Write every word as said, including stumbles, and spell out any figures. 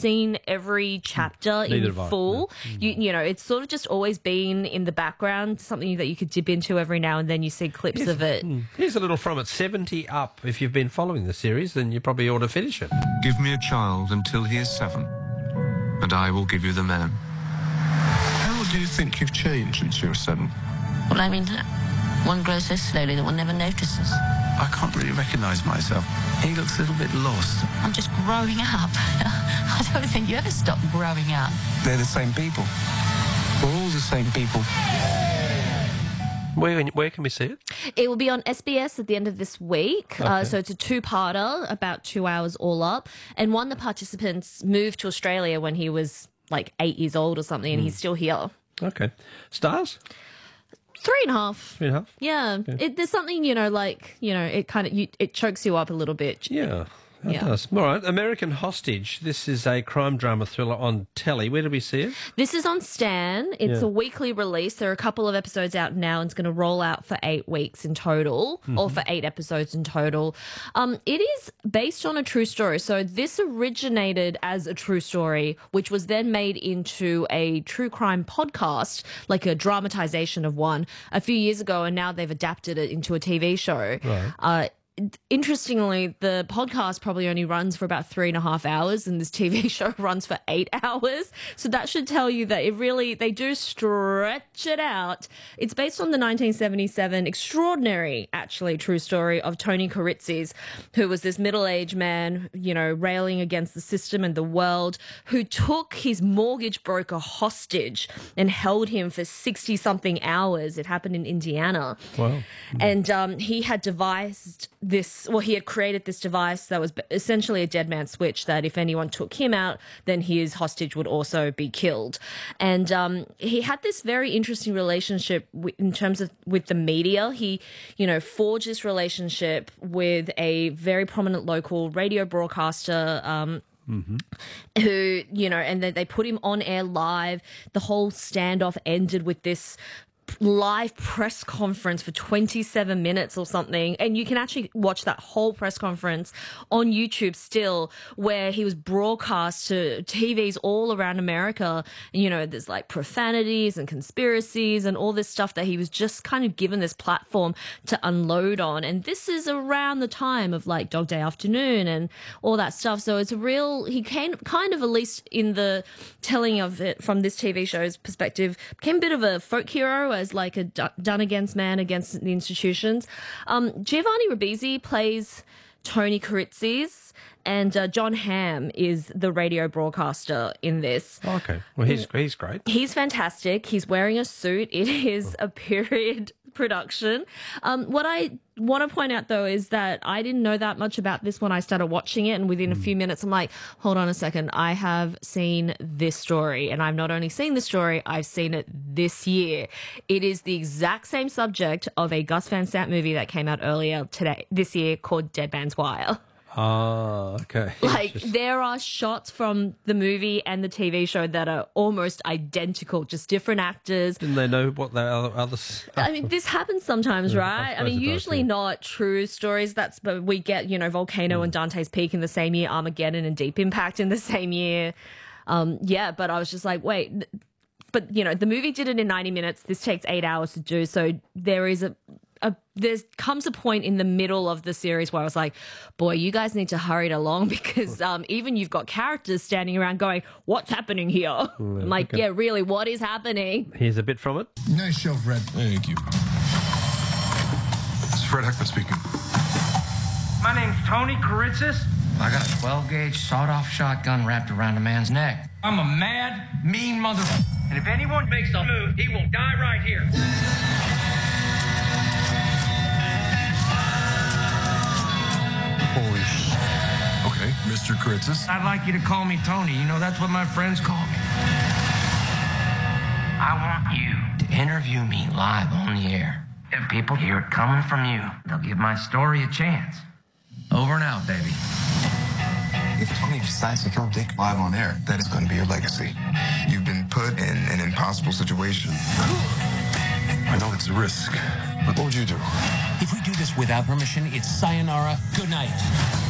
seen every chapter Neither in have I, full. no. You, you know, it's sort of just always been in the background, something that you could dip into every now and then. You see clips Here's, of it. Here's a little from it. seventy up. If you've been following the series, then you probably ought to finish it. Give me a child until he is seven, and I will give you the man. How do you think you've changed since you were seven? Well, I mean, one grows so slowly that one never notices. I can't really recognise myself. He looks a little bit lost. I'm just growing up. I don't think you ever stop growing up. They're the same people. We're all the same people. Where, where can we see it? It will be on S B S at the end of this week. Okay. Uh, so it's a two-parter, about two hours all up. And one of the participants moved to Australia when he was like eight years old or something, and Mm. he's still here. Okay. Stars? Three and a half. Three and a half? Yeah. Okay. It, there's something, you know, like, you know, it kind of, you, it chokes you up a little bit. Yeah. It Yeah. does. All right. American Hostage. This is a crime drama thriller on telly. Where do we see it? This is on Stan. It's Yeah. a weekly release. There are a couple of episodes out now, and it's going to roll out for eight weeks in total, or for eight episodes in total. Um, it is based on a true story. So this originated as a true story, which was then made into a true crime podcast, like a dramatization of one, a few years ago, and now they've adapted it into a T V show. Right. Uh, Interestingly, the podcast probably only runs for about three and a half hours, and this T V show runs for eight hours. So that should tell you that it really, they do stretch it out. It's based on the nineteen seventy-seven extraordinary, actually, true story of Tony Kuritzis, who was this middle-aged man, you know, railing against the system and the world, who took his mortgage broker hostage and held him for sixty-something hours. It happened in Indiana. Wow. And um, he had devised this, well, he had created this device that was essentially a dead man switch, that if anyone took him out, then his hostage would also be killed. And um, he had this very interesting relationship w- in terms of with the media. He, you know, forged this relationship with a very prominent local radio broadcaster, um, Mm-hmm. who, you know, and then they put him on air live. The whole standoff ended with this live press conference for twenty-seven minutes or something, and you can actually watch that whole press conference on YouTube still, where he was broadcast to T Vs all around America. You know, there's like profanities and conspiracies and all this stuff that he was just kind of given this platform to unload on. And this is around the time of like Dog Day Afternoon and all that stuff. So it's a real, he came kind of, at least in the telling of it from this T V show's perspective, became a bit of a folk hero, as like a done against man against the institutions. Um, Giovanni Ribisi plays Tony Kuritzis, and uh, John Hamm is the radio broadcaster in this. Oh, okay. Well, he's he's great. He's fantastic. He's wearing a suit. It is a period production. Um, what I want to point out, though, is that I didn't know that much about this when I started watching it, and within a few minutes, I'm like, hold on a second. I have seen this story, and I've not only seen the story, I've seen it this year. It is the exact same subject of a Gus Van Sant movie that came out earlier today, this year, called Dead Man's Wire. Ah, okay. Like, Just- there are shots from the movie and the T V show that are almost identical, just different actors. Didn't they know what the other others? I mean, this happens sometimes, Yeah, I right? I, suppose mean, it does, usually yeah. not true stories. That's, but we get, you know, Volcano and Dante's Peak in the same year, Armageddon and Deep Impact in the same year. Um, yeah, but I was just like, wait, th- but you know, the movie did it in ninety minutes. This takes eight hours to do. So there is a, a there's comes a point in the middle of the series where I was like, boy, you guys need to hurry it along, because um, even you've got characters standing around going, what's happening here? I'm like, okay. yeah, really, what is happening? Here's a bit from it. Nice show, Fred. Thank you. This is Fred Heckman speaking. My name's Tony Kuritzis. I got a twelve gauge sawed-off shotgun wrapped around a man's neck. I'm a mad, mean mother... And if anyone makes a move, he will die right here. Holy sh... Okay, Mister Kuritzis. I'd like you to call me Tony. You know, that's what my friends call me. I want you to interview me live on the air. If people hear it coming from you, they'll give my story a chance. Over and out, baby. If Tony decides to kill Dick live on air, that is going to be your legacy. You've been put in an impossible situation. I know it's a risk, but what would you do? If we do this without permission, it's sayonara, good night.